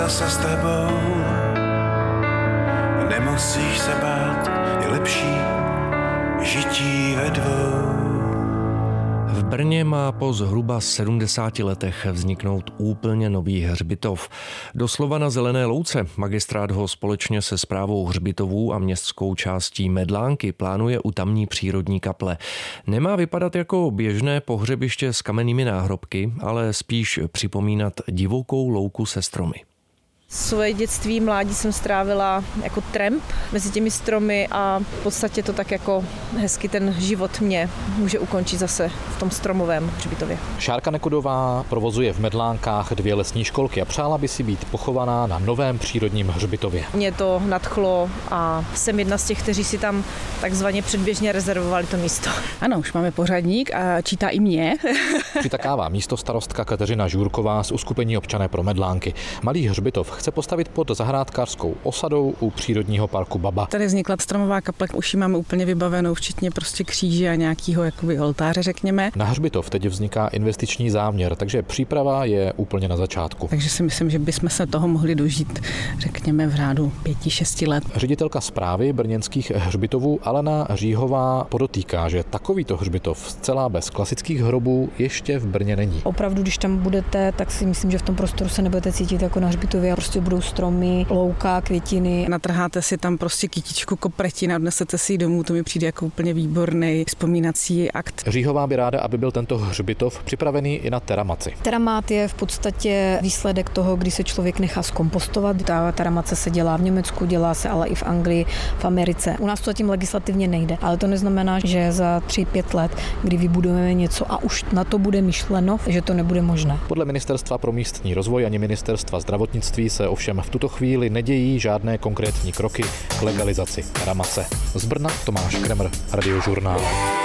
zase s tebou. Nemusíš se bát, je lepší žití ve dvou. V Brně má po zhruba 70 letech vzniknout úplně nový hřbitov. Doslova na zelené louce. Magistrát ho společně se správou hřbitovů a městskou částí Medlánky plánuje u tamní přírodní kaple. Nemá vypadat jako běžné pohřebiště s kamennými náhrobky, ale spíš připomínat divokou louku se stromy. Svoje dětství, mládí jsem strávila jako tramp mezi těmi stromy a v podstatě to tak jako hezky ten život mě může ukončit zase v tom stromovém hřbitově. Šárka Nekudová provozuje v Medlánkách 2 lesní školky a přála by si být pochovaná na novém přírodním hřbitově. Mě to nadchlo a jsem jedna z těch, kteří si tam takzvaně předběžně rezervovali to místo. Ano, už máme pořadník a čítá i mě. Přitakává místostarostka Kateřina Žůrková z uskupení Občané pro Medlánky. Malý hřbitov chce postavit pod zahrádkářskou osadou u přírodního parku Baba. Tady vznikla stromová kaple, už ji máme úplně vybavenou, včetně prostě kříže a nějakého jakoby oltáře, řekněme. Na hřbitov teď vzniká investiční záměr, takže příprava je úplně na začátku. Takže si myslím, že bychom se toho mohli dožít, řekněme, v řádu 5-6 let. Ředitelka správy brněnských hřbitovů Alena Říhová podotýká, že takovýto hřbitov zcela bez klasických hrobů ještě v Brně není. Opravdu, když tam budete, tak si myslím, že v tom prostoru se nebudete cítit jako na hřbitově. Prostě budou stromy, louka, květiny. Natrháte si tam prostě kytičku kopretiny a odnesete si ji domů, to mi přijde jako úplně výborný vzpomínací akt. Říhová by ráda, aby byl tento hřbitov připravený i na teramaci. Teramat je v podstatě výsledek toho, kdy se člověk nechá zkompostovat. Ta teramace se dělá v Německu, dělá se ale i v Anglii, v Americe. U nás to zatím legislativně nejde, ale to neznamená, že za 3-5 let, kdy vybudujeme něco a už na to bude myšleno, že to nebude možné. Podle Ministerstva pro místní rozvoj ani Ministerstva zdravotnictví se ovšem v tuto chvíli nedějí žádné konkrétní kroky k legalizaci teramace. Z Brna Tomáš Kremr, Radiožurnál.